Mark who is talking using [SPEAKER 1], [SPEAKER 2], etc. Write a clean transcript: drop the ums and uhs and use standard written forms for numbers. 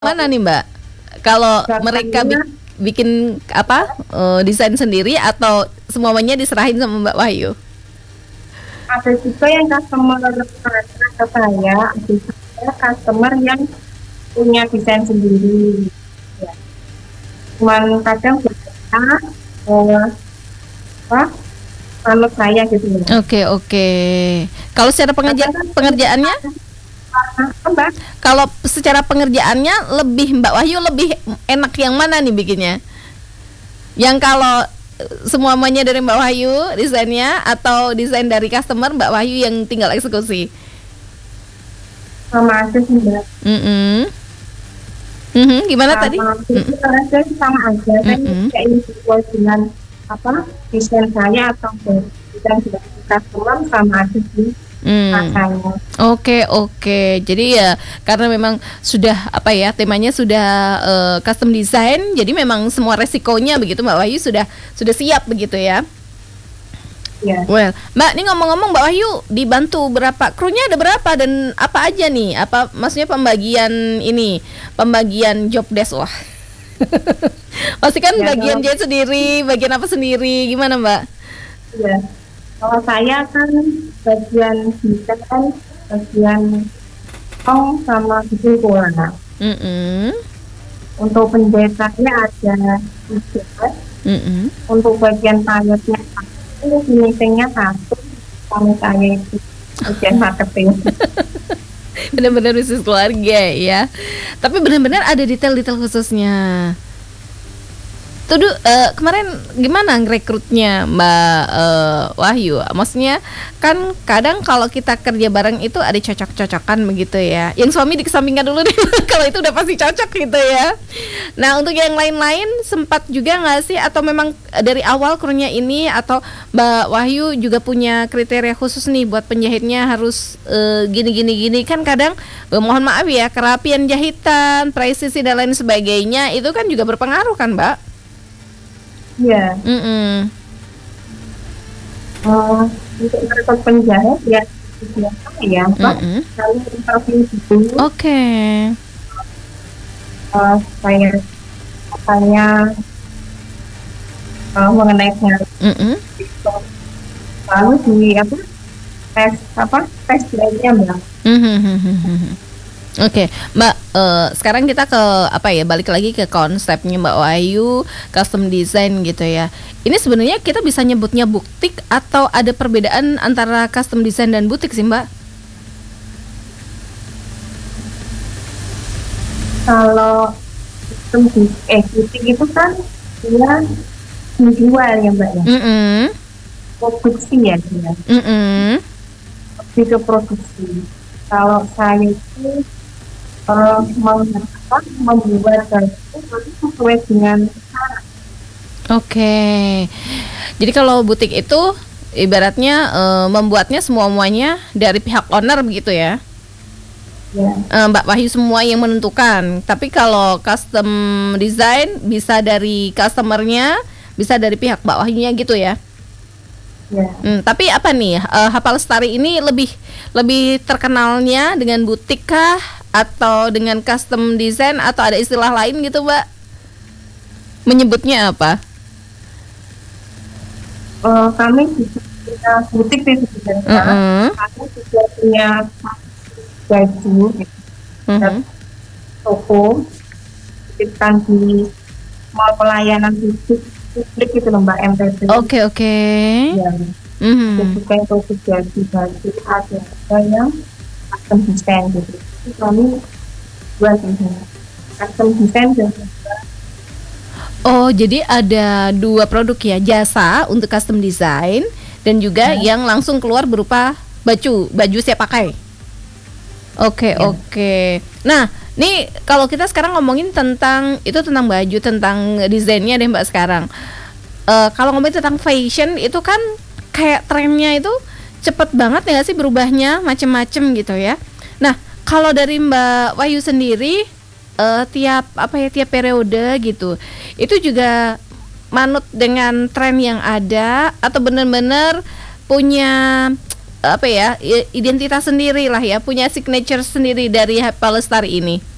[SPEAKER 1] Mana nih Mbak? Kalau mereka
[SPEAKER 2] Katanya
[SPEAKER 1] bikin apa desain sendiri atau semuanya diserahin sama Mbak Wahyu?
[SPEAKER 2] ada juga yang customer ke saya, ada juga customer yang punya desain sendiri. Ya. Cuman kadang berbeda, apa, menurut saya gitu ya.
[SPEAKER 1] Oke. Kalau secara
[SPEAKER 2] Kadang kan
[SPEAKER 1] pengerjaannya,
[SPEAKER 2] Mbak,
[SPEAKER 1] kalau secara pengerjaannya lebih Mbak Wahyu lebih enak yang mana nih bikinnya? Yang kalau semuanya dari Mbak Wahyu desainnya atau desain dari customer Mbak Wahyu yang tinggal eksekusi?
[SPEAKER 2] sama aja sih Mbak.
[SPEAKER 1] Gimana tadi?
[SPEAKER 2] Sama aja sama aja. Kan
[SPEAKER 1] Mm-mm.
[SPEAKER 2] kayak ini sesuai dengan apa desain saya atau desain dari customer sama aja sih
[SPEAKER 1] Hmm.
[SPEAKER 2] rasanya.
[SPEAKER 1] Oke. Jadi ya karena memang sudah apa ya temanya sudah custom design, jadi memang semua resikonya begitu Mbak Wahyu sudah siap begitu ya.
[SPEAKER 2] Ya.
[SPEAKER 1] Well, Mbak, ini ngomong-ngomong Mbak Wahyu dibantu berapa? Krunya ada berapa dan apa aja nih? Apa maksudnya pembagian job desk wah. Pasti kan
[SPEAKER 2] Ya,
[SPEAKER 1] bagian
[SPEAKER 2] kalau
[SPEAKER 1] jahit sendiri, bagian apa sendiri, gimana Mbak?
[SPEAKER 2] ya, kalau saya kan bagian desain, bagian tong sama bikin pola.
[SPEAKER 1] Mm-mm.
[SPEAKER 2] Untuk penjahitannya ada 3.
[SPEAKER 1] Mm-mm.
[SPEAKER 2] Untuk bagian payetnya satu, finishingnya satu. Kalau saya itu bagian marketing.
[SPEAKER 1] Benar-benar bisnis keluarga ya. Tapi benar-benar ada detail-detail khususnya. Tuh kemarin gimana ngerekrutnya Mbak Wahyu? Maksudnya kan kadang kalau kita kerja bareng itu ada cocok-cocokan begitu ya. Yang suami dikesampingkan dulu deh kalau itu udah pasti cocok gitu ya. Nah untuk yang lain-lain sempat juga nggak sih atau memang dari awal krunya ini atau Mbak Wahyu juga punya kriteria khusus nih buat penjahitnya harus gini kan kadang mohon maaf ya kerapian jahitan, presisi dan lain sebagainya itu kan juga berpengaruh kan Mbak?
[SPEAKER 2] Ya,
[SPEAKER 1] Mm-mm.
[SPEAKER 2] untuk merekrut penjahit ya biasa ya, Pak.
[SPEAKER 1] Mm-mm.
[SPEAKER 2] Kami interview dulu,
[SPEAKER 1] Oke.
[SPEAKER 2] saya tanya mengenai hal
[SPEAKER 1] Mm-mm.
[SPEAKER 2] itu. Lalu di tes lainnya Mbak.
[SPEAKER 1] Mhm. Oke, Mbak. Sekarang kita ke apa ya? Balik lagi ke konsepnya Mbak Wahyu, custom design gitu ya. Ini sebenarnya kita bisa nyebutnya butik atau ada perbedaan antara custom design dan butik sih Mbak?
[SPEAKER 2] Kalau butik itu kan dia menjual ya Mbak ya,
[SPEAKER 1] Mm-mm.
[SPEAKER 2] produksi ya dia,
[SPEAKER 1] Mm-mm.
[SPEAKER 2] lebih ke produksi. Kalau saya itu membuat baju itu sesuai dengan
[SPEAKER 1] Oke. Jadi kalau butik itu ibaratnya membuatnya semuanya dari pihak owner begitu ya?
[SPEAKER 2] ya,
[SPEAKER 1] Mbak Wahyu semua yang menentukan. Tapi kalau custom design bisa dari customernya, bisa dari pihak Mbak Wahyunya gitu ya.
[SPEAKER 2] ya.
[SPEAKER 1] Tapi apa nih? Hapa Lestari ini lebih terkenalnya dengan butik kah atau dengan custom design atau ada istilah lain gitu, Mbak? Menyebutnya apa?
[SPEAKER 2] Kami juga punya butik sih sebenarnya.
[SPEAKER 1] Mm-mm.
[SPEAKER 2] Kami juga punya baju dan
[SPEAKER 1] Mhm.
[SPEAKER 2] toko titipkan di mall pelayanan publik itu loh Mbak, MTB.
[SPEAKER 1] Oke.
[SPEAKER 2] Ya, itu
[SPEAKER 1] Mhm.
[SPEAKER 2] juga toko baju ada juga yang custom design gitu. Itu kami buat ini custom design dan juga
[SPEAKER 1] Oh, jadi ada 2 produk ya, jasa untuk custom design dan juga yang langsung keluar berupa baju siap pakai.
[SPEAKER 2] ya.
[SPEAKER 1] Oke. Nah, nih kalau kita sekarang ngomongin tentang baju, tentang desainnya deh Mbak sekarang. Kalau ngomongin tentang fashion itu kan kayak trennya itu cepet banget ya nggak sih berubahnya, macem-macem gitu ya. Nah, kalau dari Mbak Wahyu sendiri tiap periode gitu, itu juga manut dengan tren yang ada atau benar-benar punya apa ya identitas sendiri lah ya, punya signature sendiri dari Hapa Lestari ini.